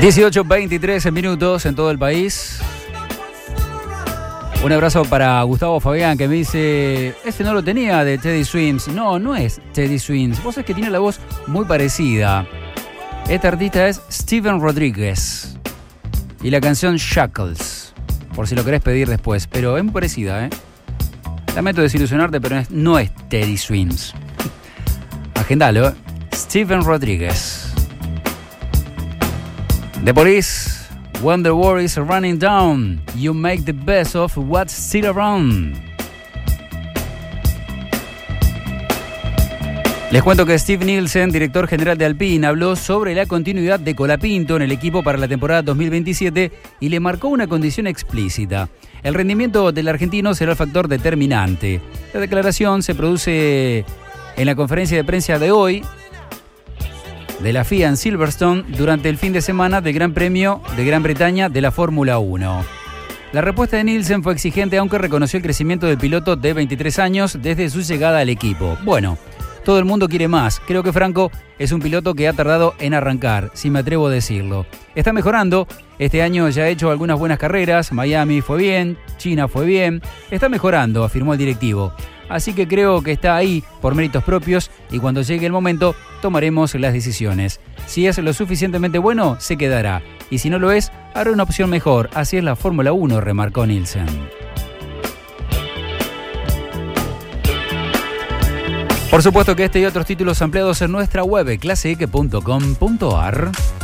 18:23 minutos en todo el país. Un abrazo para Gustavo Fabián, que me dice: este no lo tenía de Teddy Swims. No, no es Teddy Swims. Vos sabés que tiene la voz muy parecida. Este artista es Steven Rodríguez y la canción Shackles, por si lo querés pedir después. Pero es muy parecida, ¿eh? Lamento desilusionarte, pero no es Teddy Swims. Agendalo, ¿eh? Steven Rodríguez. The Police. When the war is running down, you make the best of what's still around. Les cuento que Steve Nielsen, director general de Alpine, habló sobre la continuidad de Colapinto en el equipo para la temporada 2027 y le marcó una condición explícita. El rendimiento del argentino será el factor determinante. La declaración se produce en la conferencia de prensa de hoy de la FIA en Silverstone durante el fin de semana del Gran Premio de Gran Bretaña de la Fórmula 1. La respuesta de Nielsen fue exigente, aunque reconoció el crecimiento del piloto de 23 años desde su llegada al equipo. Bueno, todo el mundo quiere más. Creo que Franco es un piloto que ha tardado en arrancar, si me atrevo a decirlo. Está mejorando. Este año ya ha hecho algunas buenas carreras. Miami fue bien, China fue bien. Está mejorando, afirmó el directivo. Así que creo que está ahí por méritos propios y cuando llegue el momento tomaremos las decisiones. Si es lo suficientemente bueno, se quedará. Y si no lo es, hará una opción mejor. Así es la Fórmula 1, remarcó Nielsen. Por supuesto que este y otros títulos ampliados en nuestra web, claseike.com.ar.